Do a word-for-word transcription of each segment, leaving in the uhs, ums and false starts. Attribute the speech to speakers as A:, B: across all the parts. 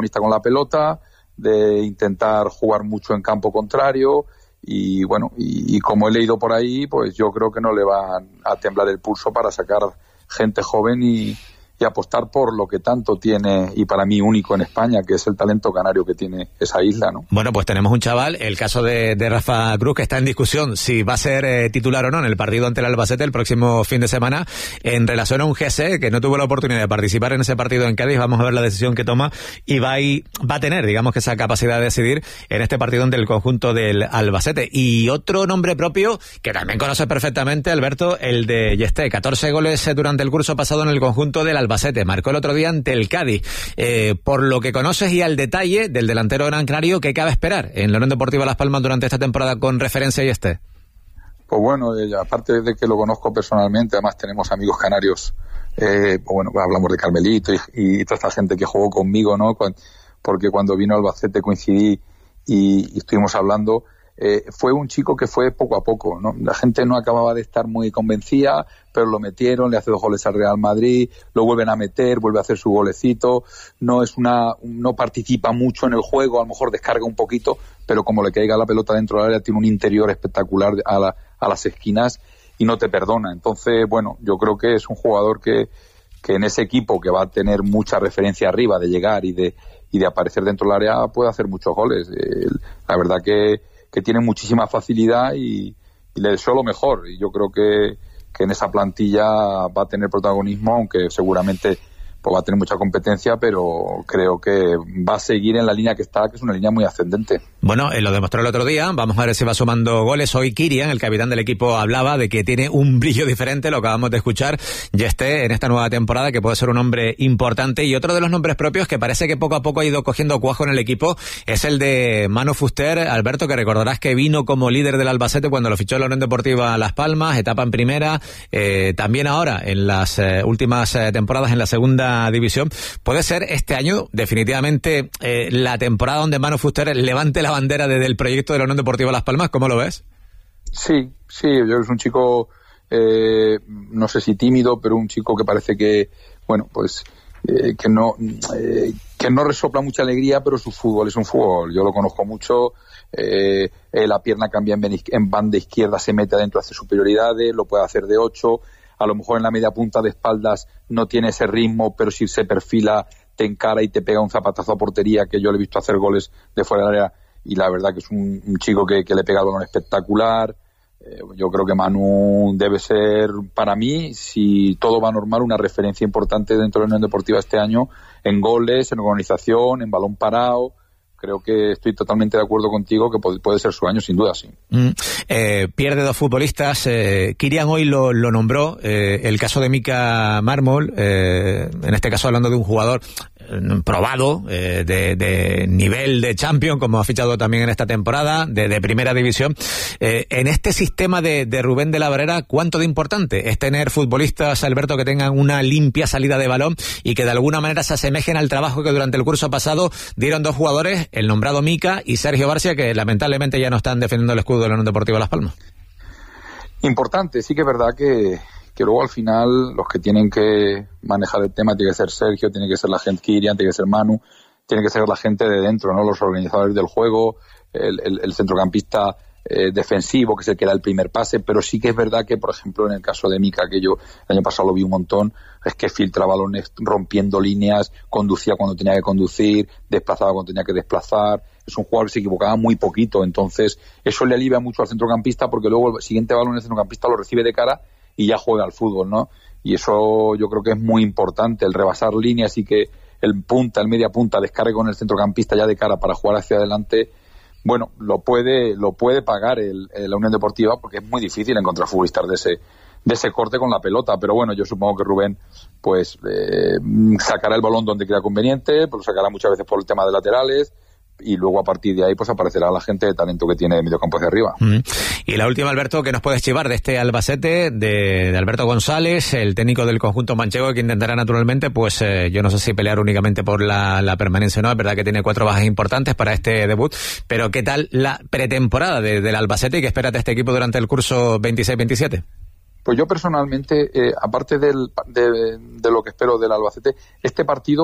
A: protagonista con la pelota, de intentar jugar mucho en campo contrario y bueno, y, y como he leído por ahí, pues yo creo que no le van a temblar el pulso para sacar gente joven y, y apostar por lo que tanto tiene y para mí único en España, que es el talento canario que tiene esa isla, ¿no?
B: Bueno, pues tenemos un chaval, el caso de, de Rafa Cruz, que está en discusión si va a ser eh, titular o no en el partido ante el Albacete el próximo fin de semana, en relación a un G S que no tuvo la oportunidad de participar en ese partido en Cádiz. Vamos a ver la decisión que toma y va a, ir, va a tener, digamos, que esa capacidad de decidir en este partido ante el conjunto del Albacete. Y otro nombre propio que también conoces perfectamente, Alberto, el de Yesté, catorce goles durante el curso pasado en el conjunto del Albacete, marcó el otro día ante el Cádiz. Eh, por lo que conoces y al detalle del delantero gran canario, ¿qué cabe esperar en la Unión Deportiva Las Palmas durante esta temporada con referencia a Yesté?
A: Pues bueno, eh, aparte de que lo conozco personalmente, además tenemos amigos canarios, eh, pues bueno, hablamos de Carmelito y, y toda esta gente que jugó conmigo, ¿no? Porque cuando vino Albacete coincidí y, y estuvimos hablando. Eh, fue un chico que fue poco a poco, ¿no? La gente no acababa de estar muy convencida, pero lo metieron, le hace dos goles al Real Madrid, lo vuelven a meter, vuelve a hacer su golecito, no es una, no participa mucho en el juego, a lo mejor descarga un poquito, pero como le caiga la pelota dentro del área, tiene un interior espectacular a, la, a las esquinas y no te perdona. Entonces, bueno, yo creo que es un jugador que, que en ese equipo que va a tener mucha referencia arriba de llegar y de, y de aparecer dentro del área puede hacer muchos goles. Eh, la verdad que que tiene muchísima facilidad y, y le deseo lo mejor. Y yo creo que, que en esa plantilla va a tener protagonismo, aunque seguramente pues va a tener mucha competencia, pero creo que va a seguir en la línea que está, que es una línea muy ascendente.
B: Bueno, eh, lo demostró el otro día, vamos a ver si va sumando goles. Hoy Kirian, el capitán del equipo, hablaba de que tiene un brillo diferente, lo acabamos de escuchar, y este en esta nueva temporada, que puede ser un hombre importante. Y otro de los nombres propios que parece que poco a poco ha ido cogiendo cuajo en el equipo es el de Manu Fuster, Alberto, que recordarás que vino como líder del Albacete cuando lo fichó la Unión Deportiva Las Palmas, etapa en primera, eh, también ahora en las eh, últimas eh, temporadas en la segunda división. Puede ser este año definitivamente eh, la temporada donde Manu Fuster levante la bandera desde el proyecto de la Unión Deportiva Las Palmas. ¿Cómo lo ves?
A: Sí, sí, yo creo que es un chico eh, no sé si tímido, pero un chico que parece que, bueno, pues eh, que no eh, que no resopla mucha alegría, pero su fútbol es un fútbol, yo lo conozco mucho. Eh, eh, la pierna cambia en, en banda izquierda, se mete adentro, hace superioridades, lo puede hacer de ocho. A lo mejor en la media punta de espaldas no tiene ese ritmo, pero si se perfila, te encara y te pega un zapatazo a portería, que yo le he visto hacer goles de fuera del área, y la verdad que es un, un chico que, que le pega el balón espectacular. Eh, yo creo que Manu debe ser, para mí, si todo va normal, una referencia importante dentro de la Unión Deportiva este año, en goles, en organización, en balón parado. Creo que estoy totalmente de acuerdo contigo que puede, puede ser su año, sin duda, sí.
B: Mm, eh, pierde dos futbolistas. Eh, Kirian hoy lo, lo nombró. Eh, el caso de Mika Mármol, eh, en este caso hablando de un jugador eh, probado, eh, de, de nivel de Champions, como ha fichado también en esta temporada, de, de primera división. Eh, en este sistema de, de Rubén de la Barrera, ¿cuánto de importante es tener futbolistas, Alberto, que tengan una limpia salida de balón y que de alguna manera se asemejen al trabajo que durante el curso pasado dieron dos jugadores, el nombrado Mika y Sergio Barcia, que lamentablemente ya no están defendiendo el escudo de la Unión Deportiva Las Palmas?
A: Importante, sí que es verdad que, que luego al final los que tienen que manejar el tema tiene que ser Sergio, tiene que ser la gente Kirian, tiene que ser Manu, tiene que ser la gente de dentro, ¿no? Los organizadores del juego, el, el, el centrocampista eh, defensivo, que es el que da el primer pase, pero sí que es verdad que, por ejemplo, en el caso de Mika, que yo el año pasado lo vi un montón, es que filtra balones rompiendo líneas, conducía cuando tenía que conducir, desplazaba cuando tenía que desplazar. Es un jugador que se equivocaba muy poquito, entonces eso le alivia mucho al centrocampista, porque luego el siguiente balón el centrocampista lo recibe de cara y ya juega al fútbol, ¿no? Y eso yo creo que es muy importante, el rebasar líneas y que el punta, el media punta descargue con el centrocampista ya de cara para jugar hacia adelante. Bueno, lo puede lo puede pagar el, el, la Unión Deportiva, porque es muy difícil encontrar futbolistas de ese de ese corte con la pelota, pero bueno, yo supongo que Rubén pues eh, sacará el balón donde crea conveniente, pues lo sacará muchas veces por el tema de laterales, y luego a partir de ahí pues aparecerá la gente de talento que tiene de medio campo hacia arriba.
B: Mm. Y la última, Alberto, que nos puedes chivar de este Albacete, de, de Alberto González, el técnico del conjunto manchego, que intentará naturalmente, pues eh, yo no sé si pelear únicamente por la, la permanencia o no. Es verdad que tiene cuatro bajas importantes para este debut, pero ¿qué tal la pretemporada de, del Albacete y qué espera de este equipo durante el curso veintiséis veintisiete?
A: Pues yo personalmente, eh, aparte del, de, de lo que espero del Albacete, este partido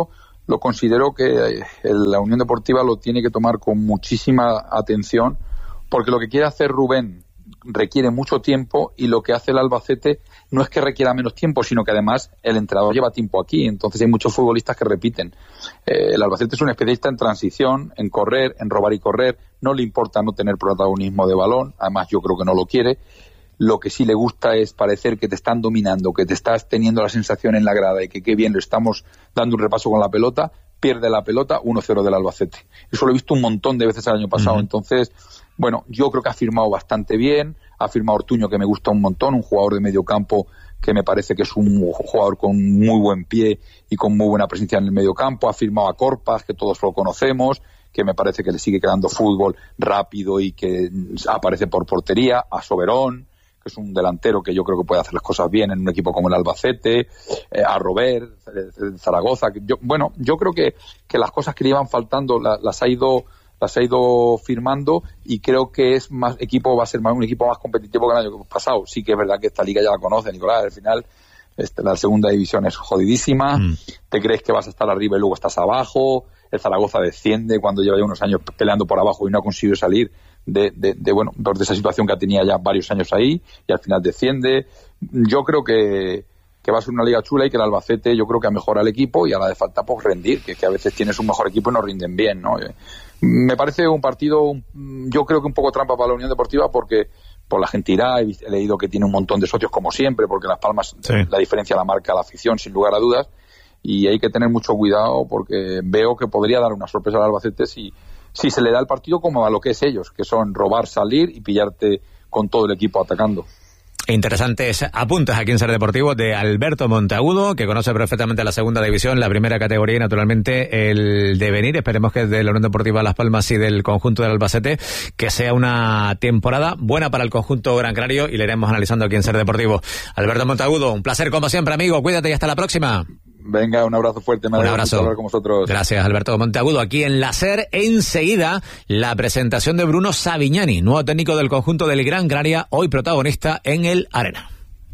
A: lo considero que la Unión Deportiva lo tiene que tomar con muchísima atención, porque lo que quiere hacer Rubén requiere mucho tiempo y lo que hace el Albacete no es que requiera menos tiempo, sino que además el entrenador lleva tiempo aquí, entonces hay muchos futbolistas que repiten. Eh, el Albacete es un especialista en transición, en correr, en robar y correr, no le importa no tener protagonismo de balón, además yo creo que no lo quiere. Lo que sí le gusta es parecer que te están dominando, que te estás teniendo la sensación en la grada y que qué bien lo estamos dando un repaso con la pelota, pierde la pelota, uno cero del Albacete. Eso lo he visto un montón de veces el año pasado. Uh-huh. Entonces, bueno, yo creo que ha firmado bastante bien, ha firmado Ortuño, que me gusta un montón, un jugador de medio campo que me parece que es un jugador con muy buen pie y con muy buena presencia en el medio campo, ha firmado a Corpas, que todos lo conocemos, que me parece que le sigue quedando fútbol rápido y que aparece por portería, a Soberón, que es un delantero que yo creo que puede hacer las cosas bien en un equipo como el Albacete, eh, a Robert, de Zaragoza. Que yo, bueno, yo creo que, que las cosas que le iban faltando la, las ha ido las ha ido firmando y creo que es más equipo va a ser más un equipo más competitivo que el año pasado. Sí que es verdad que esta liga ya la conoce, Nicolás, al final este, la segunda división es jodidísima, mm. te crees que vas a estar arriba y luego estás abajo, el Zaragoza desciende cuando lleva ya unos años peleando por abajo y no ha conseguido salir de, de, de bueno, de esa situación que tenía ya varios años ahí y al final desciende. Yo creo que que va a ser una liga chula y que el Albacete yo creo que ha mejorado el equipo y ahora le falta pues rendir, que, que a veces tienes un mejor equipo y no rinden bien, ¿no? Me parece un partido, yo creo que un poco trampa para la Unión Deportiva porque por la gente irá, he, he leído que tiene un montón de socios como siempre, porque Las Palmas sí. La diferencia la marca la afición sin lugar a dudas y hay que tener mucho cuidado porque veo que podría dar una sorpresa al Albacete si, si se le da el partido como a lo que es ellos, que son robar, salir y pillarte con todo el equipo atacando.
B: Interesantes apuntes aquí en Ser Deportivo de Alberto Monteagudo, que conoce perfectamente la segunda división, la primera categoría y naturalmente el devenir, esperemos que de la Unión Deportiva Las Palmas y del conjunto del Albacete, que sea una temporada buena para el conjunto gran canario y le iremos analizando aquí en Ser Deportivo. Alberto Monteagudo, un placer como siempre, amigo, cuídate y hasta la próxima.
A: Venga, un abrazo fuerte. Me
B: un abrazo.
A: Hablar con vosotros.
B: Gracias, Alberto Monteagudo. Aquí en la SER, enseguida, la presentación de Bruno Savignani, nuevo técnico del conjunto del Gran Canaria, hoy protagonista en el Arena.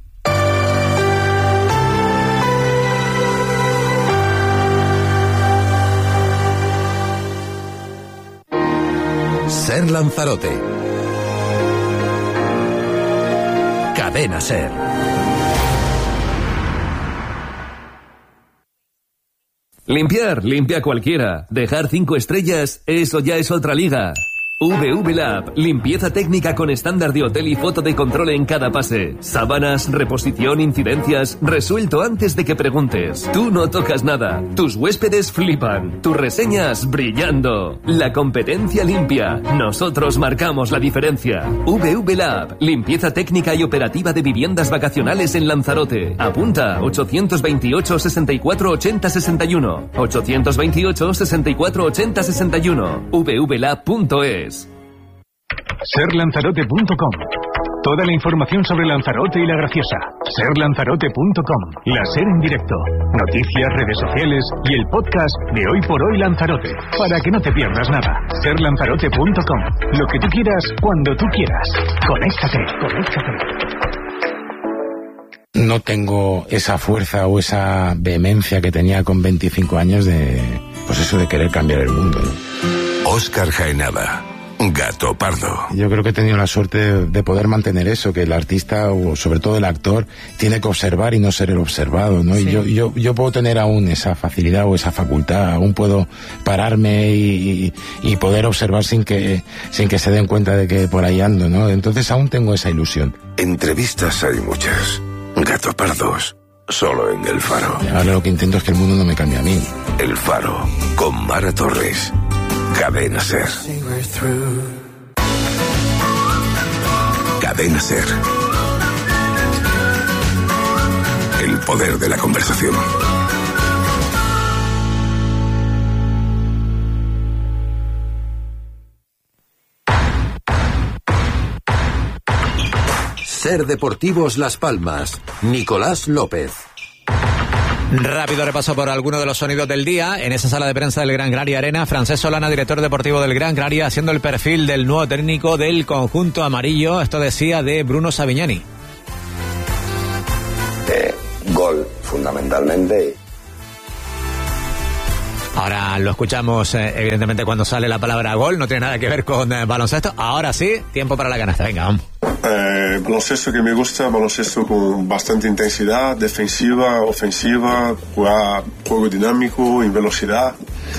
C: SER Lanzarote. Cadena SER.
D: Limpiar, limpia cualquiera. Dejar cinco estrellas, eso ya es otra liga. V V Lab, limpieza técnica con estándar de hotel y foto de control en cada pase. Sábanas, reposición, incidencias, resuelto antes de que preguntes. Tú no tocas nada, tus huéspedes flipan, tus reseñas brillando. La competencia limpia, nosotros marcamos la diferencia. V V Lab, limpieza técnica y operativa de viviendas vacacionales en Lanzarote. Apunta, ochocientos veintiocho, sesenta y cuatro, ochenta, sesenta y uno. ochocientos veintiocho, sesenta y cuatro, ochenta, sesenta y uno. v v lab punto es.
E: ser lanzarote punto com. Toda la información sobre Lanzarote y La Graciosa. ser lanzarote punto com. La SER en directo. Noticias, redes sociales y el podcast de Hoy por Hoy Lanzarote. Para que no te pierdas nada. ser lanzarote punto com. Lo que tú quieras, cuando tú quieras. Conéctate, conéctate.
F: No tengo esa fuerza o esa vehemencia que tenía con veinticinco años de, pues eso, de querer cambiar el mundo, ¿no?
C: Óscar Jaenada. Gato Pardo.
F: Yo creo que he tenido la suerte de, de poder mantener eso, que el artista o sobre todo el actor tiene que observar y no ser el observado, ¿no? Sí. Y yo, yo, yo puedo tener aún esa facilidad o esa facultad, aún puedo pararme y, y, y poder observar sin que, sin que se den cuenta de que por ahí ando, ¿no? Entonces aún tengo esa ilusión.
C: Entrevistas hay muchas. Gato Pardos, solo en El Faro.
F: Ahora lo que intento es que el mundo no me cambie a mí.
C: El Faro, con Mara Torres. Cadena SER. Cadena SER. El poder de la conversación. SER Deportivos Las Palmas. Nicolás López.
B: Rápido repaso por alguno de los sonidos del día. En esa sala de prensa del Gran Canaria Arena, Francesc Solana, director deportivo del Gran Canaria, haciendo el perfil del nuevo técnico del conjunto amarillo. Esto decía de Bruno Savignani.
G: Eh, gol, fundamentalmente.
B: Ahora lo escuchamos, eh, evidentemente, cuando sale la palabra gol, no tiene nada que ver con eh, baloncesto. Ahora sí, tiempo para la canasta, venga, vamos.
G: Eh, baloncesto que me gusta, baloncesto con bastante intensidad, defensiva, ofensiva, jugar, juego dinámico, en velocidad,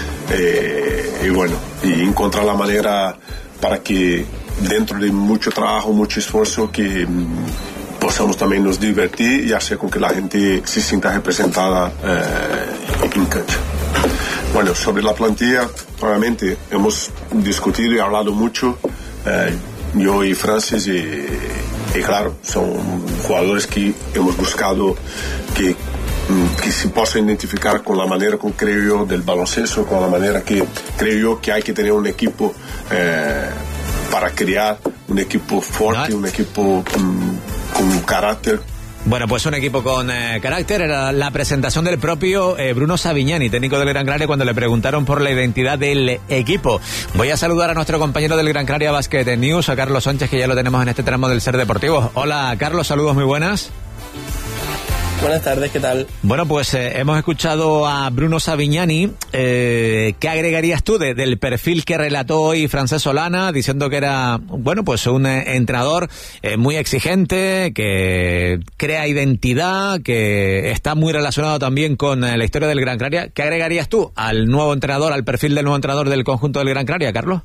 G: eh, y bueno, y encontrar la manera para que dentro de mucho trabajo, mucho esfuerzo, que mm, podamos también nos divertir y hacer con que la gente se sienta representada eh, en cancha. Bueno, sobre la plantilla, obviamente hemos discutido y hablado mucho, eh, yo y Francis, y, y claro, son jugadores que hemos buscado que, que se possam identificar con la manera, con, creo yo, del baloncesto, con la manera que creo yo que hay que tener un equipo eh, para crear un equipo fuerte, un equipo um, con carácter.
B: Bueno, pues un equipo con eh, carácter. Era la presentación del propio eh, Bruno Savignani, técnico del Gran Canaria, cuando le preguntaron por la identidad del equipo. Voy a saludar a nuestro compañero del Gran Canaria Basket News, a Carlos Sánchez, que ya lo tenemos en este tramo del Ser Deportivo. Hola, Carlos, saludos muy buenas.
H: Buenas tardes, ¿qué tal?
B: Bueno, pues eh, hemos escuchado a Bruno Savignani. Eh, ¿Qué agregarías tú de, del perfil que relató hoy Francesc Solana, diciendo que era, bueno, pues un eh, entrenador eh, muy exigente, que crea identidad, que está muy relacionado también con eh, la historia del Gran Canaria? ¿Qué agregarías tú al nuevo entrenador, al perfil del nuevo entrenador del conjunto del Gran Canaria, Carlos?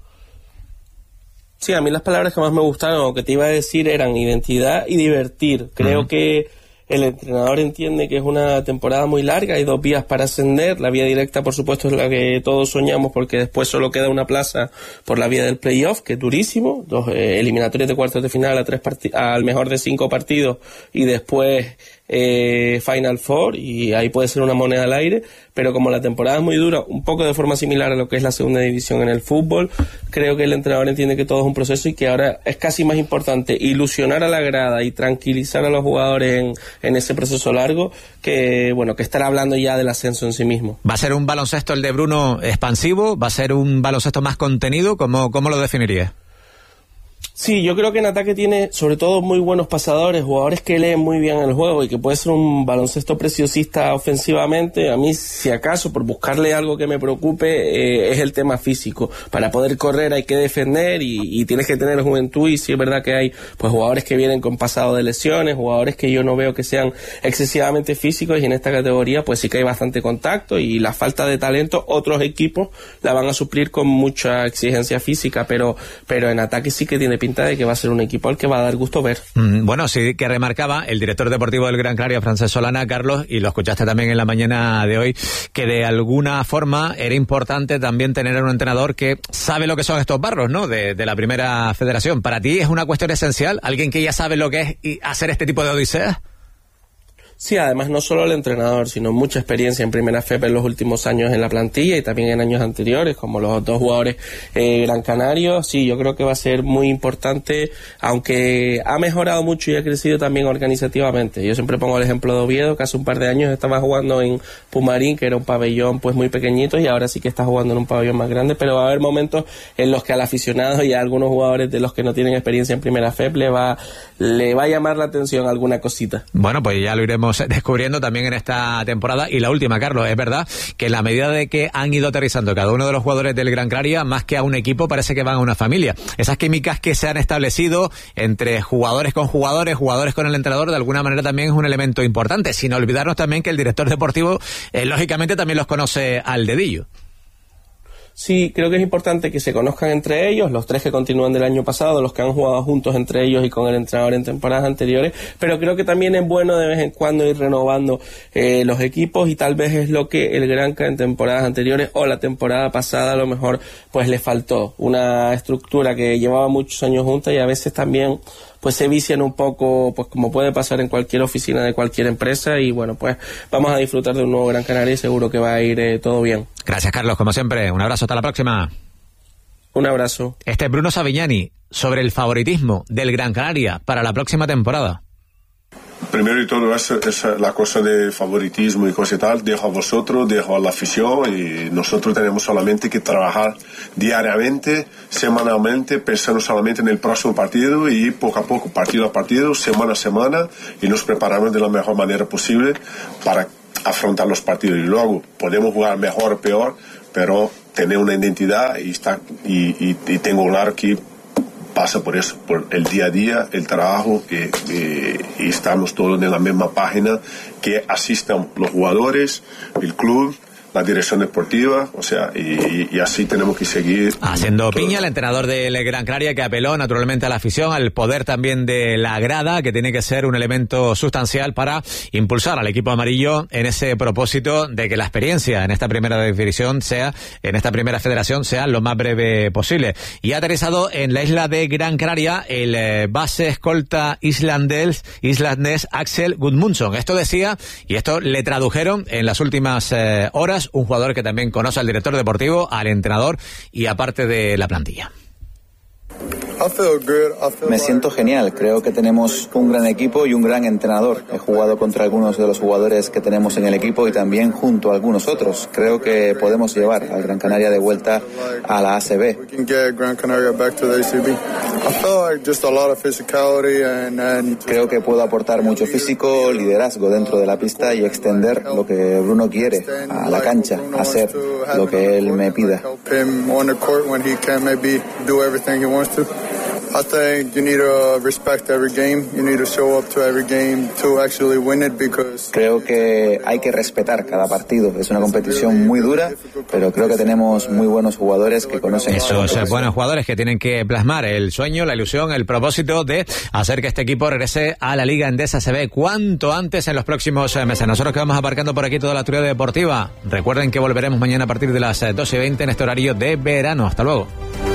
H: Sí, a mí las palabras que más me gustaron, o que te iba a decir, eran identidad y divertir. Creo uh-huh. que el entrenador entiende que es una temporada muy larga, hay dos vías para ascender. La vía directa, por supuesto, es la que todos soñamos, porque después solo queda una plaza por la vía del playoff, que es durísimo, dos eh, eliminatorios de cuartos de final a tres parti- al mejor de cinco partidos, y después eh, Final Four, y ahí puede ser una moneda al aire. Pero como la temporada es muy dura, un poco de forma similar a lo que es la segunda división en el fútbol, creo que el entrenador entiende que todo es un proceso y que ahora es casi más importante ilusionar a la grada y tranquilizar a los jugadores en, en ese proceso largo que, bueno, que estar hablando ya del ascenso en sí mismo.
B: ¿Va a ser un baloncesto el de Bruno expansivo? ¿Va a ser un baloncesto más contenido? ¿Cómo, cómo lo definirías?
H: Sí, yo creo que en ataque tiene sobre todo muy buenos pasadores, jugadores que leen muy bien el juego y que puede ser un baloncesto preciosista ofensivamente. A mí, si acaso, por buscarle algo que me preocupe, eh, es el tema físico. Para poder correr hay que defender y, y tienes que tener juventud, y sí es verdad que hay pues jugadores que vienen con pasado de lesiones, jugadores que yo no veo que sean excesivamente físicos, y en esta categoría pues sí que hay bastante contacto, y la falta de talento otros equipos la van a suplir con mucha exigencia física, pero, pero en ataque sí que tiene pinta de que va a ser un equipo al que va a dar gusto ver.
B: Mm, bueno, sí que remarcaba el director deportivo del Gran Canaria, Francesc Solana, Carlos, y lo escuchaste también en la mañana de hoy, que de alguna forma era importante también tener un entrenador que sabe lo que son estos barros, ¿no? De, de la primera federación. ¿Para ti es una cuestión esencial? ¿Alguien que ya sabe lo que es hacer este tipo de odiseas?
H: Sí, además no solo el entrenador, sino mucha experiencia en Primera F E P en los últimos años en la plantilla y también en años anteriores, como los dos jugadores eh, gran canarios. Sí, yo creo que va a ser muy importante, aunque ha mejorado mucho y ha crecido también organizativamente. Yo siempre pongo el ejemplo de Oviedo, que hace un par de años estaba jugando en Pumarín, que era un pabellón pues muy pequeñito, y ahora sí que está jugando en un pabellón más grande, pero va a haber momentos en los que al aficionado y a algunos jugadores de los que no tienen experiencia en Primera F E P le va, le va a llamar la atención alguna cosita.
B: Bueno, pues ya lo iremos descubriendo también en esta temporada. Y la última, Carlos, es verdad que en la medida de que han ido aterrizando cada uno de los jugadores del Gran Canaria, más que a un equipo, parece que van a una familia. Esas químicas que se han establecido entre jugadores con jugadores, jugadores con el entrenador, de alguna manera también es un elemento importante, sin olvidarnos también que el director deportivo eh, lógicamente también los conoce al dedillo.
H: Sí, creo que es importante que se conozcan entre ellos, los tres que continúan del año pasado, los que han jugado juntos entre ellos y con el entrenador en temporadas anteriores, pero creo que también es bueno de vez en cuando ir renovando eh, los equipos, y tal vez es lo que el Granca en temporadas anteriores o la temporada pasada a lo mejor pues le faltó, una estructura que llevaba muchos años junta, y a veces también pues se vician un poco, pues como puede pasar en cualquier oficina de cualquier empresa, y bueno, pues vamos a disfrutar de un nuevo Gran Canaria y seguro que va a ir eh, todo bien.
B: Gracias, Carlos, como siempre, un abrazo, hasta la próxima.
H: Un abrazo.
B: Este es Bruno Savignani sobre el favoritismo del Gran Canaria para la próxima temporada.
G: Primero y todo, es, es la cosa de favoritismo y cosas y tal, dejo a vosotros, dejo a la afición, y nosotros tenemos solamente que trabajar diariamente, semanalmente, pensando solamente en el próximo partido, y poco a poco, partido a partido, semana a semana, y nos preparamos de la mejor manera posible para afrontar los partidos. Y luego podemos jugar mejor o peor, pero tener una identidad y, está, y, y, y tengo claro que pasa por eso, por el día a día, el trabajo, y, y, y estamos todos en la misma página, que asistan los jugadores, el club, la dirección deportiva, o sea, y, y así tenemos que seguir.
B: Haciendo piña, el entrenador del Gran Canaria, que apeló naturalmente a la afición, al poder también de la grada, que tiene que ser un elemento sustancial para impulsar al equipo amarillo en ese propósito de que la experiencia en esta primera división sea, en esta primera federación, sea lo más breve posible. Y ha aterrizado en la isla de Gran Canaria el eh, base escolta islandés, islandés Axel Gudmundsson. Esto decía, y esto le tradujeron en las últimas eh, horas, un jugador que también conoce al director deportivo, al entrenador y aparte de la plantilla.
I: Me siento genial, creo que tenemos un gran equipo y un gran entrenador. He jugado contra algunos de los jugadores que tenemos en el equipo y también junto a algunos otros. Creo que podemos llevar al Gran Canaria de vuelta a la A C B. Creo que puedo aportar mucho físico, liderazgo dentro de la pista y extender lo que Bruno quiere a la cancha, hacer lo que él me pida.
J: I think you need to respect every game. You need to show up to every game to actually win it because.
I: Creo que hay que respetar cada partido. Es una competición muy dura, pero creo que tenemos muy buenos jugadores que conocen.
B: Esos eh, buenos jugadores que tienen que plasmar el sueño, la ilusión, el propósito de hacer que este equipo regrese a la Liga Endesa A C B cuanto antes en los próximos meses. Nosotros que vamos aparcando por aquí toda la actualidad deportiva. Recuerden que volveremos mañana a partir de las doce y veinte en este horario de verano. Hasta luego.